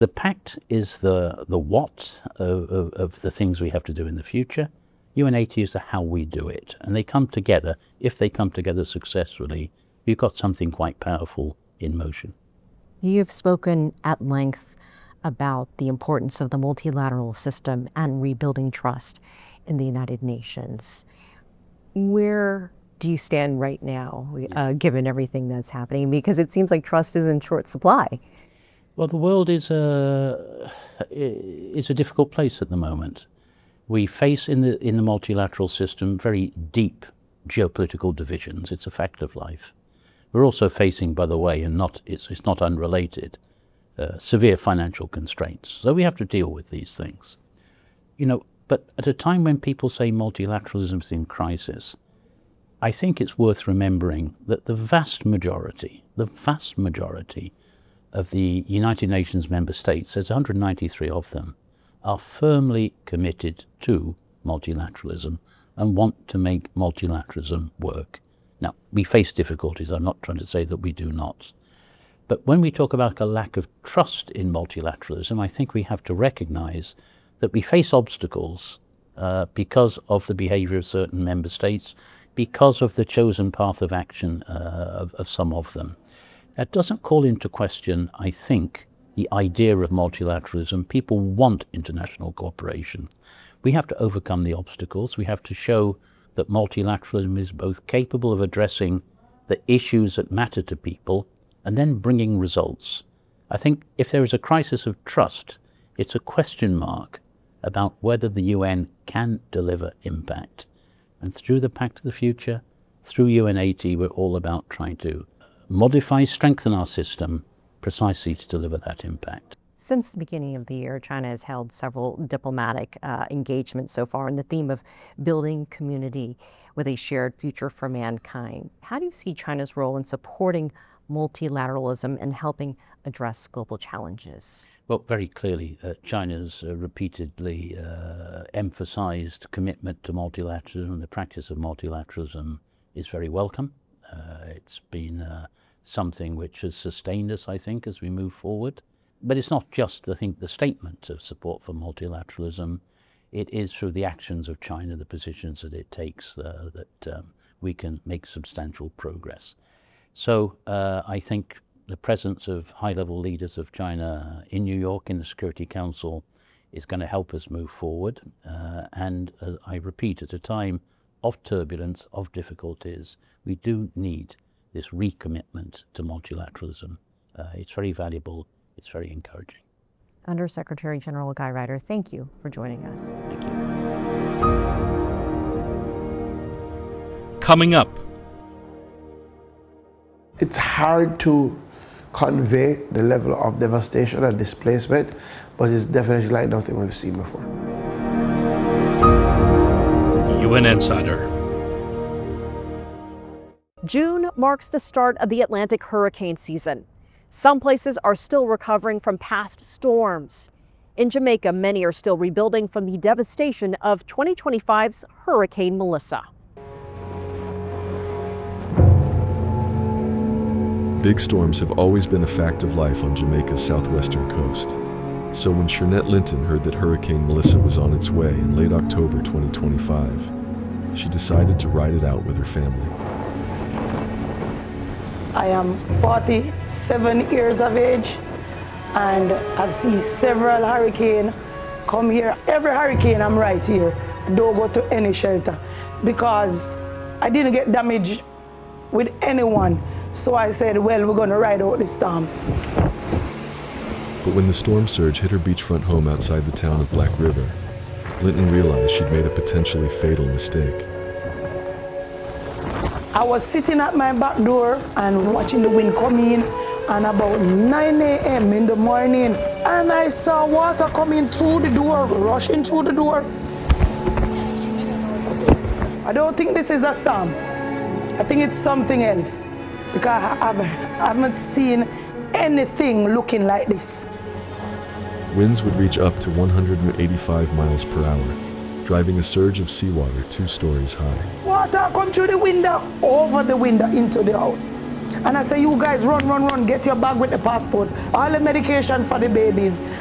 The pact is the what of the things we have to do in the future. UN80 is the how we do it. And they come together. If they come together successfully, you've got something quite powerful in motion. You've spoken at length about the importance of the multilateral system and rebuilding trust in the United Nations. Where do you stand right now, given everything that's happening? Because it seems like trust is in short supply. Well, the world is a difficult place at the moment. We face in the multilateral system very deep geopolitical divisions. It's a fact of life. We're also facing, by the way, and it's not unrelated, severe financial constraints. So we have to deal with these things. But at a time when people say multilateralism is in crisis, I think it's worth remembering that the vast majority of the United Nations member states, there's 193 of them, are firmly committed to multilateralism and want to make multilateralism work. Now, we face difficulties. I'm not trying to say that we do not. But when we talk about a lack of trust in multilateralism, I think we have to recognize that we face obstacles because of the behavior of certain member states, because of the chosen path of action of some of them. That doesn't call into question, I think, the idea of multilateralism. People want international cooperation. We have to overcome the obstacles. We have to show that multilateralism is both capable of addressing the issues that matter to people and then bringing results. I think if there is a crisis of trust, it's a question mark about whether the UN can deliver impact. And through the Pact of the Future, through UN80, we're all about trying to modify, strengthen our system precisely to deliver that impact. Since the beginning of the year, China has held several diplomatic engagements so far on the theme of building community with a shared future for mankind. How do you see China's role in supporting multilateralism and helping address global challenges? Well, very clearly, China's repeatedly emphasized commitment to multilateralism. The practice of multilateralism is very welcome. It's been something which has sustained us, I think, as we move forward. But it's not just, I think, the statement of support for multilateralism. It is through the actions of China, the positions that it takes, that we can make substantial progress. So I think the presence of high-level leaders of China in New York in the Security Council is going to help us move forward. And I repeat, at a time of turbulence, of difficulties, we do need this recommitment to multilateralism. It's very valuable. It's very encouraging. Under Secretary General Guy Ryder, thank you for joining us. Thank you. Coming up. It's hard to convey the level of devastation and displacement, but it's definitely like nothing we've seen before. UN Insider. June marks the start of the Atlantic hurricane season. Some places are still recovering from past storms. In Jamaica, many are still rebuilding from the devastation of 2025's Hurricane Melissa. Big storms have always been a fact of life on Jamaica's southwestern coast. So when Shernette Linton heard that Hurricane Melissa was on its way in late October 2025, she decided to ride it out with her family. I am 47 years of age and I've seen several hurricanes come here. Every hurricane I'm right here. I don't go to any shelter because I didn't get damaged with anyone. So I said, well, we're gonna ride out the storm. But when the storm surge hit her beachfront home outside the town of Black River, Linton realized she'd made a potentially fatal mistake. I was sitting at my back door and watching the wind come in, and about 9 a.m. in the morning, and I saw water coming through the door, rushing through the door. I don't think this is a storm. I think it's something else, because I haven't seen anything looking like this. Winds would reach up to 185 miles per hour, driving a surge of seawater 2 stories high. Water come through the window, over the window into the house. And I say, you guys run, get your bag with the passport, all the medication for the babies,